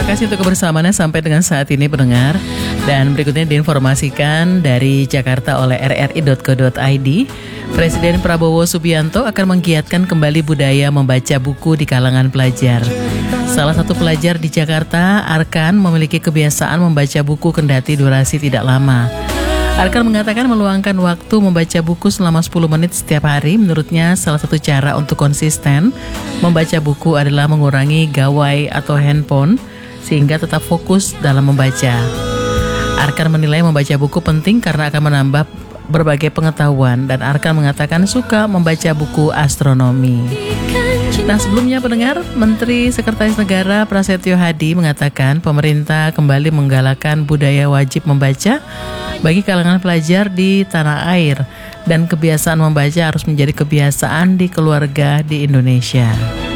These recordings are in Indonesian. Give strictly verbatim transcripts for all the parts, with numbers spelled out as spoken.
kasih untuk kebersamaannya sampai dengan saat ini pendengar. Dan berikutnya diinformasikan dari Jakarta oleh r r i dot co dot i d. Presiden Prabowo Subianto akan menggiatkan kembali budaya membaca buku di kalangan pelajar. Salah satu pelajar di Jakarta, Arkan, memiliki kebiasaan membaca buku kendati durasi tidak lama. Arkan mengatakan meluangkan waktu membaca buku selama sepuluh menit setiap hari. Menurutnya salah satu cara untuk konsisten membaca buku adalah mengurangi gawai atau handphone sehingga tetap fokus dalam membaca. Arkan menilai membaca buku penting karena akan menambah berbagai pengetahuan, dan Arkan mengatakan suka membaca buku astronomi. Nah, sebelumnya pendengar, Menteri Sekretaris Negara Prasetyo Hadi mengatakan pemerintah kembali menggalakkan budaya wajib membaca bagi kalangan pelajar di tanah air, dan kebiasaan membaca harus menjadi kebiasaan di keluarga di Indonesia.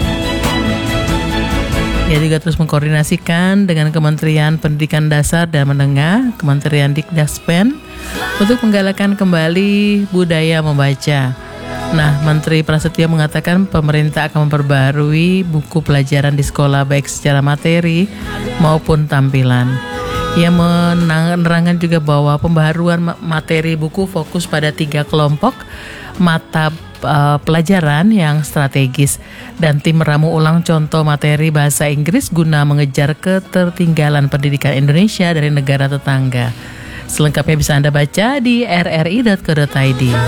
Ia juga terus mengkoordinasikan dengan Kementerian Pendidikan Dasar dan Menengah, Kementerian Dikdaspen, untuk menggalakkan kembali budaya membaca. Nah, Menteri Prasetyo mengatakan pemerintah akan memperbarui buku pelajaran di sekolah baik secara materi maupun tampilan. Ia menerangkan juga bahwa pembaharuan materi buku fokus pada tiga kelompok mata uh, pelajaran yang strategis, dan tim meramu ulang contoh materi bahasa Inggris guna mengejar ketertinggalan pendidikan Indonesia dari negara tetangga. Selengkapnya bisa Anda baca di r r i dot co dot i d.